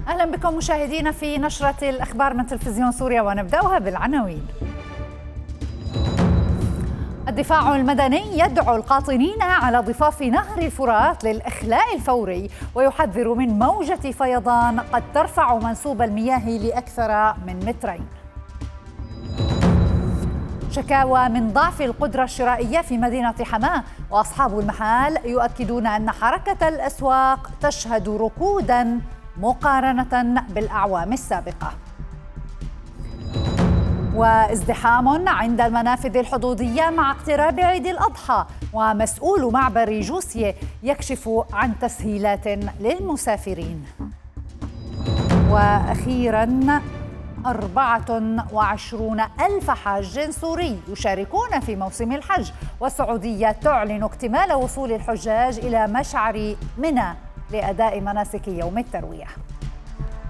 أهلا بكم مشاهدينا في نشرة الأخبار من تلفزيون سوريا، ونبدأها بالعناوين. الدفاع المدني يدعو القاطنين على ضفاف نهر الفرات للإخلاء الفوري، ويحذر من موجة فيضان قد ترفع منسوب المياه لأكثر من مترين. شكاوى من ضعف القدرة الشرائية في مدينة حماة، وأصحاب المحال يؤكدون أن حركة الأسواق تشهد ركوداً مقارنة بالأعوام السابقة. وازدحام عند المنافذ الحدودية مع اقتراب عيد الأضحى، ومسؤول معبر جوسية يكشف عن تسهيلات للمسافرين. وأخيراً 24 ألف حاج سوري يشاركون في موسم الحج، والسعودية تعلن اكتمال وصول الحجاج إلى مشعر منى لأداء مناسك يوم التروية.